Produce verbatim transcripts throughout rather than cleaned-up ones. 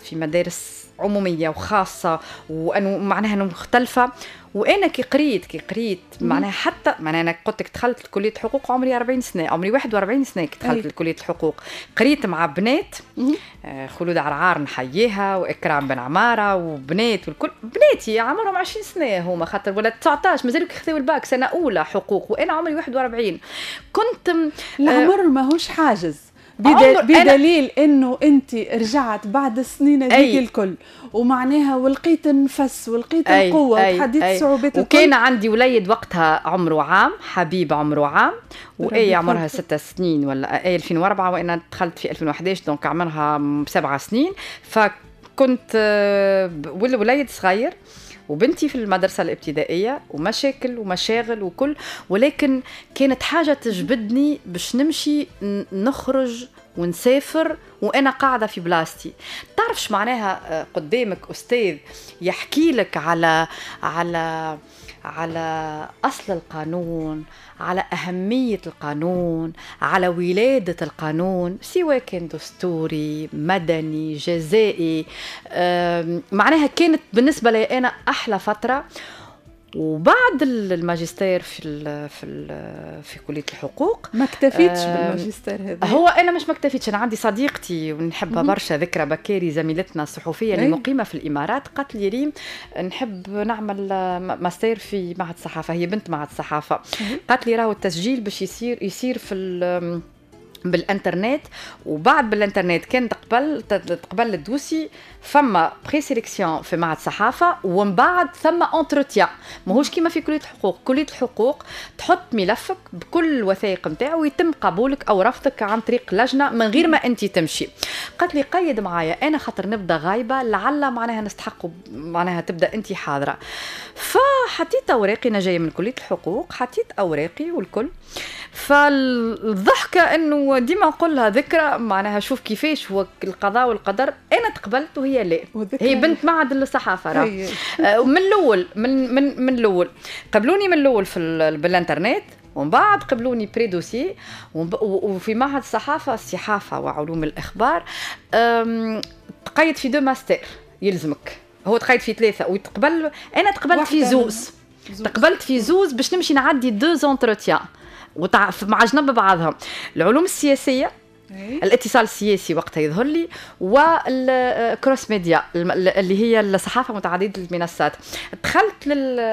في مدارس عمومية وخاصة وأنه معناها مختلفة. وأنا كي قريت كي قريت معناها حتى معناها أنا قلت لك دخلت كلية الحقوق عمري أربعين سنة، عمري واحد وأربعين سنة كي دخلت كلية الحقوق. قريت مع بنات آه خلود عرعار نحييها وإكرام بن عمارة وبنات والكل بناتي عمرهم عشرين سنة هما، خاطر ولا تسعطاش مازالوا كيخذوا الباك سنة أولى حقوق وأنا عمري واحد وأربعين. كنت العمر آه ماهوش حاجز بدل بدليل انه انت رجعت بعد السنين هذيك الكل ومعناها ولقيت النفس ولقيت أي القوه وتحديت صعوبات. وكان عندي وليد وقتها عمره عام، حبيب عمره عام، واي عمرها ستة سنين ولا اي ألفين وأربعة وانا دخلت في ألفين وإحدى عشر دونك عمرها سبعة سنين. فكنت والوليد صغير وبنتي في المدرسة الابتدائية ومشاكل ومشاغل وكل، ولكن كانت حاجة تجبدني باش نمشي نخرج ونسافر وأنا قاعدة في بلاستي. تعرفش معناها قدامك أستاذ يحكي لك على على على أصل القانون، على أهمية القانون، على ولادة القانون، سواء كان دستوري في جزائي. معناها كانت بالنسبة لي أنا أحلى فترة. وبعد الماجستير في ال في ال في كلية الحقوق ما اكتفيتش بالماجستير هذا. هو أنا مش ما اكتفيتش، أنا عندي صديقتي ونحبها برشا ذكرى بكاري زميلتنا الصحفية اللي مقيمة في الإمارات، قالت لي ريم نحب نعمل ماستير في معهد الصحافة، هي بنت معهد الصحافة. قالت لي راهو التسجيل باش يصير يصير في بالانترنت، وبعد بالانترنت كان تقبل تقبل الدوسي فما بري سيليكسيون في معهد الصحافه، ومن بعد ثم انتروتيان. ماهوش كيما في كليه الحقوق. كليه الحقوق تحط ملفك بكل الوثائق نتاعو ويتم قبولك او رفضك عن طريق لجنه من غير ما انت تمشي. قالت لي قيد معايا انا خاطر نبدا غايبه لعل معناها نستحق معناها تبدا انت حاضره. فحطيت اوراقي، انا جايه من كليه الحقوق، حطيت اوراقي والكل. فالضحكه انه ديما نقول لها ذكرى معناها شوف كيفاش هو القضاء والقدر، انا تقبلت وهي لا. هي بنت معهد الصحافه راه من الاول من من من الاول قبلوني من الاول في بالانترنت، ومن بعد قبلوني بري دوسي. وفي معهد الصحافه الصحافه وعلوم الاخبار تقيد في دو ماستر يلزمك، هو تقيد في ثلاثه ويتقبل. انا تقبلت في زوز. زوز تقبلت في زوز باش نمشي نعدي دو زونتروتيان مع جنب بعضهم. العلوم السياسيه أي. الاتصال السياسي وقتها يظهر لي، والكروس ميديا اللي هي الصحافه متعدده المنصات. دخلت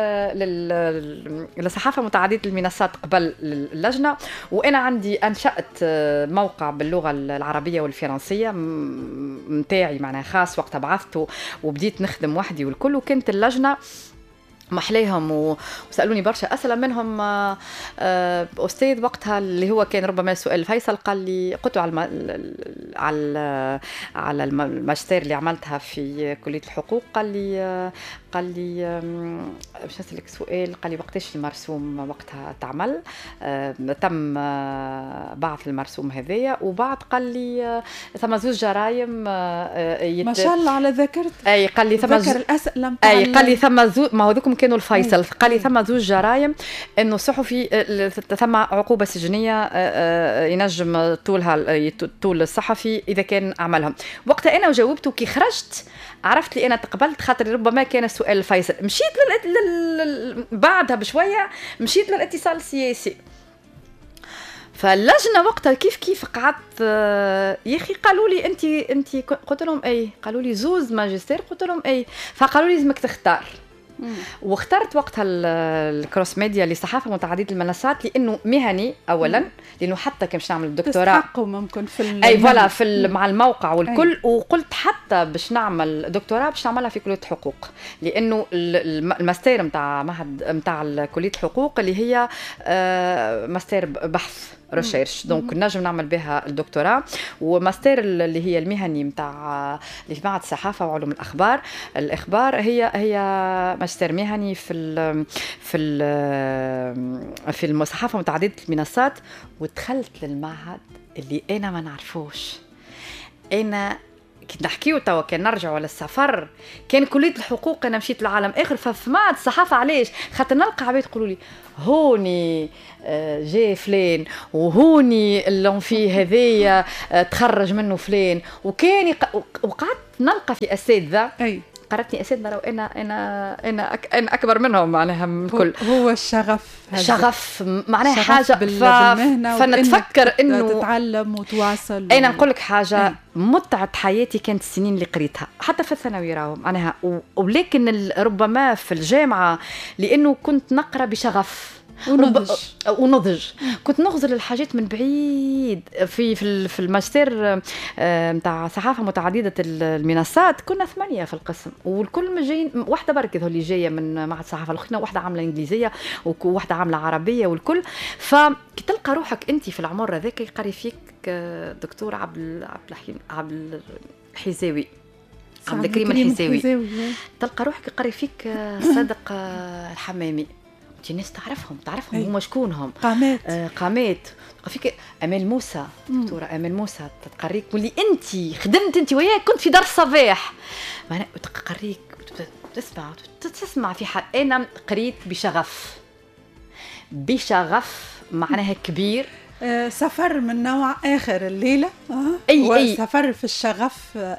لل للصحافه متعدده المنصات قبل اللجنه، وانا عندي انشات موقع باللغه العربيه والفرنسيه متاعي معناها خاص، وقتها بعثته وبديت نخدم وحدي والكل. وكانت اللجنه محليهم وسألوني برشا أسئلة، منهم أستاذ وقتها اللي هو كان ربما سؤال فيصل، قال لي قلت على على على الماجستير اللي عملتها في كلية الحقوق، قال لي قال لي باش نسألك سؤال، قال لي وقتاش المرسوم وقتها تعمل تم بعث المرسوم هذايا، وبعد قال لي ثم زوج جرايم يت... ما شاء الله على ذاكرت. اي قال لي ثم ذكر الأسئلة اي قال لي ثم زوج، ما هو ذوكم كانوا الفيصل. قال لي ثم زوج جرايم انه صحفي ثم عقوبة سجنية ينجم طولها طول الصحفي اذا كان عملهم. وقتها انا جاوبته كي خرجت عرفت لي انا تقبلت، خاطر ربما كان السؤال الفيصل. مشيت لل... لل... بعدها بشويه مشيت للاتصال السياسي. فاللجنه وقتها كيف كيف قعدت يا اخي قالوا لي انت انت قلت لهم اي، قالوا لي زوز ماجستير، قلت لهم اي. فقالوا لي لازمك تختار. واخترت وقتها الكروس ميديا لصحافه متعدده المنصات لانه مهني اولا، لانه حتى كان باش نعمل الدكتوراه تستحقوا ممكن في اي فوالا في مع الموقع والكل. أي. وقلت حتى باش نعمل دكتوراه باش نعملها في كليه الحقوق، لانه الماستير نتاع معهد نتاع كليه الحقوق اللي هي ماستير بحث ريسيرش، دونك نجم نعمل بها الدكتوراه. وماستر اللي هي المهني نتاع اللي في معهد الصحافه وعلوم الاخبار الاخبار هي هي ماستر مهني في ال في ال في الصحافه متعدده المنصات. ودخلت للمعهد اللي انا ما نعرفوش، انا كي نحكيو توا كان نرجعوا للسفر كان كلية الحقوق انا مشيت للعالم اخر ففي معهد الصحافه علاش خاطر نلقى عباد يقولوا لي هوني جاي فلان وهوني اللونفي هذايا تخرج منه فلان وكان يق... وقعدت نلقى في اساتذه اي قرأتني اساتذه لو انا انا انا أك... انا اكبر منهم معناها من كل هو الشغف شغف معناها شغف حاجه بال... ف... بالمهنه فنتفكر انه تتعلم وتواصل انا نقول لك حاجه أي. متعه حياتي كانت السنين اللي قريتها حتى في الثانوي راهو معناها و... ولكن ال... ربما في الجامعه لانه كنت نقرا بشغف ونضج رب... ونضج كنت نغزل الحاجات من بعيد في في في الماجستير نتاع صحافه متعدده المنصات كنا ثمانيه في القسم والكل جايين واحده برك اللي جايه من معهد الصحافه الاخرى واحده عامله انجليزيه وواحده عامله عربيه والكل فكي تلقى روحك انت في العمر هذاك يقري فيك دكتور عبد عبد الحليم عبد الحزاوي عبد الكريم الحزاوي تلقى روحك يقري فيك صادق الحمامي انت ناس تعرفهم تعرفهم هما شكونهم قامات آه قامات فيك امال موسى دكتوره امال موسى تقريك واللي انت خدمت انت وياك كنت في دار الصباح معناها تقريك تسمع تسمع في حق انا قريت بشغف بشغف معناها كبير آه سفر من نوع اخر الليله آه اي اي سفر في الشغف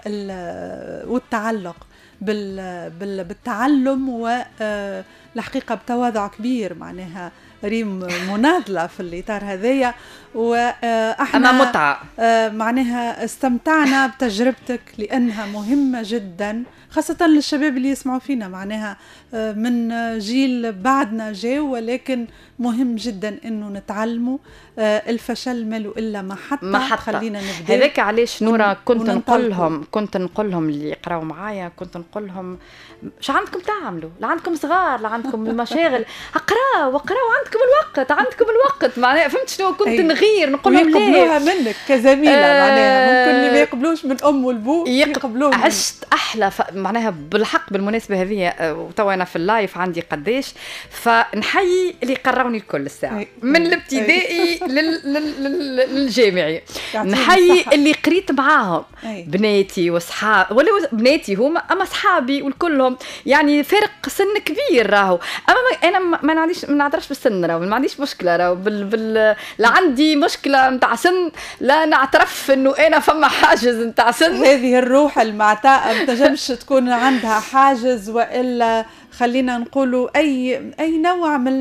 والتعلق بال بالتعلم والحقيقه بتواضع كبير معناها ريم مناضله في الاطار هذايا واحنا متعه معناها استمتعنا بتجربتك لانها مهمه جدا خاصه للشباب اللي يسمعوا فينا معناها من جيل بعدنا جاو ولكن مهم جدا انه نتعلموا الفشل ماله الا محطه محطة. خلينا نبدا هذاك علاش نورا كنت نقول لهم كنت نقول لهم اللي يقراوا معايا كنت نقول لهم مش عندكم تعملوا لا عندكم صغار لا عندكم المشاغل اقراوا واقراوا عندكم الوقت عندكم الوقت معناها فهمت شنو كنت أي. نغير نقول لهم يقبلوها منك كزميله آه معناها ممكن اللي ما يقبلوش من ام والبو يقبلوها عشت احلى ف... معناها بالحق بالمناسبه هذه وتوا انا في اللايف عندي قداش فنحيي اللي قراوني الكل الساعه أي. من الابتدائي لل... لل... لل... للجامعي نحيي اللي قريت معاهم أي. بناتي وصحاب ولا بناتي هما اما صحابي والكلهم يعني فرق سن كبير راهو اما ما انا ما نعرفش ما نعرفش بالسن راهو ما عنديش مشكله راهو بال... بال... لا عندي مشكله نتاع سن لا نعترف انه انا فما حاجز نتاع سن هذه الروح المعتاءه ما تنجمش تكون عندها حاجز والا خلينا نقولوا اي اي نوع من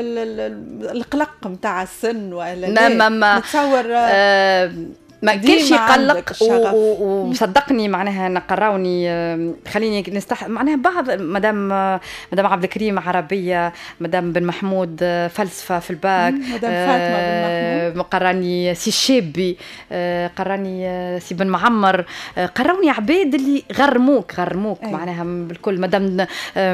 القلق نتاع السن والا لا ما نتصور آه ما كلش يقلق وصدقني معناها نقراوني خليني نستح معناها بعض مدام مدام عبد الكريم عربيه مدام بن محمود فلسفه في الباك مدام فاطمه بن محمود قراني سي الشابي قراني سي بن معمر قراوني عباد اللي غرموك غرموك أي. معناها بالكل مدام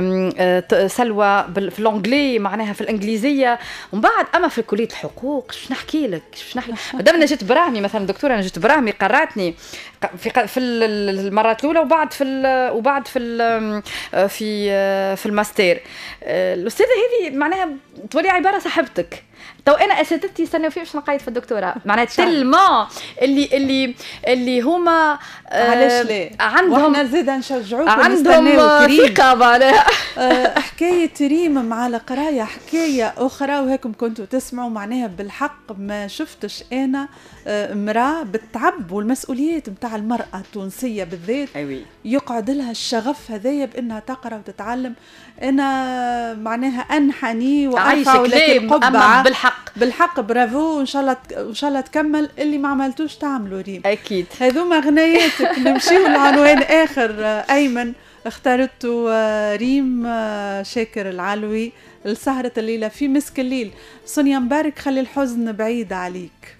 سلوى في الانجلي معناها في الانجليزيه ومن بعد اما في كليه الحقوق شو نحكي لك شو نحكي مدام نجيت براهمي مثلا دكتوره جيت براهمي قراتني في في المرات الاولى وبعد في وبعد في في في الماستر الاستاذه هذه معناها تولي عباره صاحبتك تو انا اساتذتي استناو فيه باش نقيد في الدكتوره معناها تلما اللي اللي اللي هما علاش لا عندهم واحنا زيد نشجعوكم عندهم ثقه معناها حكايه ريم مع القرايه حكايه اخرى وهيكم كنتوا تسمعوا معناها بالحق ما شفتش انا امراه بالتعب والمسؤوليات نتاع المراه التونسيه بالذات أيوي. يقعد لها الشغف هذايا بانها تقرا وتتعلم انا معناها انحني وارفع لك القبعه بالحق بالحق برافو وان شاء الله ان شاء الله تكمل اللي ما عملتوش تعملوا ريم اكيد هذوما غنياتك نمشيو لعنوان اخر ايمن اختارته ريم شاكر العلوي لسهرة الليلة في مسك الليل. سونيا مبارك خلي الحزن بعيد عليك.